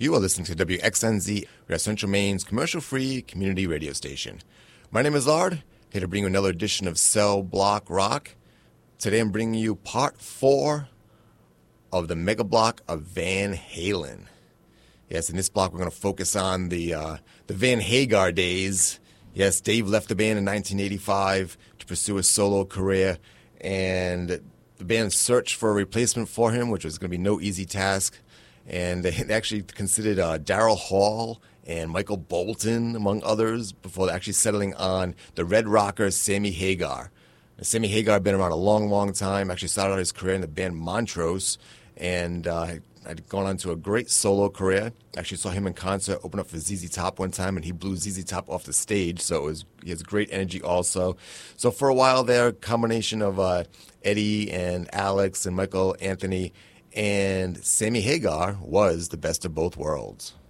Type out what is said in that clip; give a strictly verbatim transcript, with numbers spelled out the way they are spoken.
You are listening to W X N Z, we are Central Maine's commercial-free community radio station. My name is Lard, here to bring you another edition of Cell Block Rock. Today I'm bringing you part four of the mega block of Van Halen. Yes, in this block we're going to focus on the uh, the Van Hagar days. Yes, Dave left the band in nineteen eighty-five to pursue a solo career, and the band searched for a replacement for him, which was going to be no easy task. And they actually considered uh, Daryl Hall and Michael Bolton, among others, before actually settling on the Red Rocker Sammy Hagar. Now, Sammy Hagar had been around a long, long time. Actually started out his career in the band Montrose, and uh, had gone on to a great solo career. Actually saw him in concert, open up for Z Z Top one time, and he blew Z Z Top off the stage. So it was he has great energy also. So for a while there, combination of uh, Eddie and Alex and Michael Anthony and Sammy Hagar was the best of both worlds.